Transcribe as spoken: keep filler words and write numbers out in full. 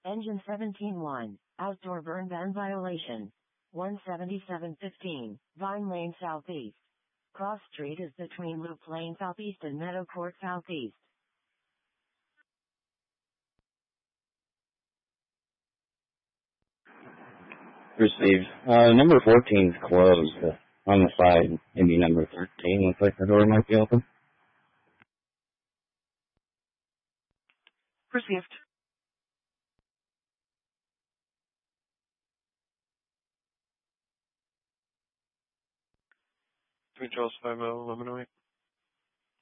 Engine seventeen one, outdoor burn ban violation. one seventy-seven fifteen, Vine Lane Southeast. Cross Street is between Loop Lane Southeast and Meadow Court Southeast. Received. Uh, number fourteen is closed. Uh, on the side, maybe number thirteen looks like the door might be open. Received. Three Charles five oh, eleven oh eight.